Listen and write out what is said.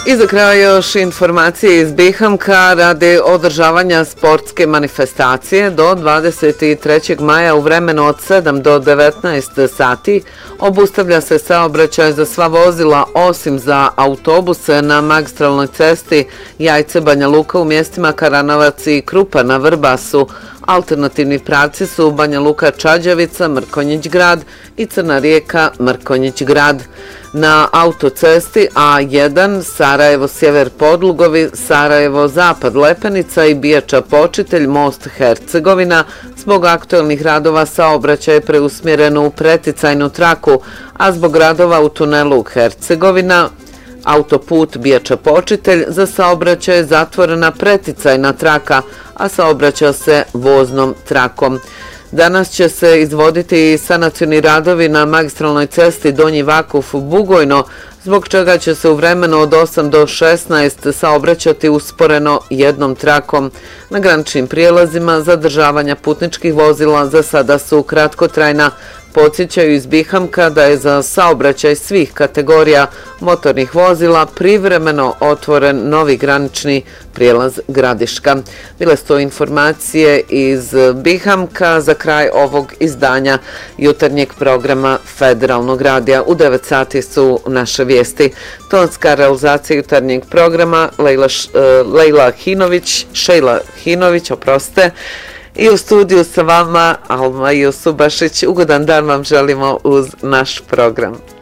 I za kraj još informacije iz Bihamka radi održavanja sportske manifestacije do 23. maja u vremenu od 7 do 19 sati. Obustavlja se saobraćaj za sva vozila osim za autobuse na magistralnoj cesti Jajce-Banja Luka u mjestima Karanovac i Krupa na Vrbasu. Alternativni pravci su Banja Luka-Čađavica, Mrkonjić grad i Crna Rijeka, Mrkonjić grad. Na autocesti A1 Sarajevo-Sjever Podlugovi, Sarajevo-Zapad Lepenica i Bijača-Počitelj, most Hercegovina, zbog aktuelnih radova saobraćaj je preusmjeren u preticajnu traku, a zbog radova u tunelu Hercegovina, autoput Bijača-Počitelj za saobraćaj je zatvorena preticajna traka, a saobraća se voznom trakom. Danas će se izvoditi sanacioni radovi na magistralnoj cesti Donji Vakuf-Bugojno, zbog čega će se u vremenu od 8 do 16 saobraćati usporeno jednom trakom. Na graničnim prijelazima zadržavanja putničkih vozila za sada su kratkotrajna. Podsjećaju iz Bihamka da je za saobraćaj svih kategorija motornih vozila privremeno otvoren novi granični prijelaz Gradiška. Bile su to informacije iz Bihamka za kraj ovog izdanja jutarnjeg programa Federalnog radija. U 9 sati su naše vijesti. Tonska realizacija jutarnjeg programa Šejla Hinović, I u studiju sa vama Alma Jusubašić. Ugodan dan vam želimo uz naš program.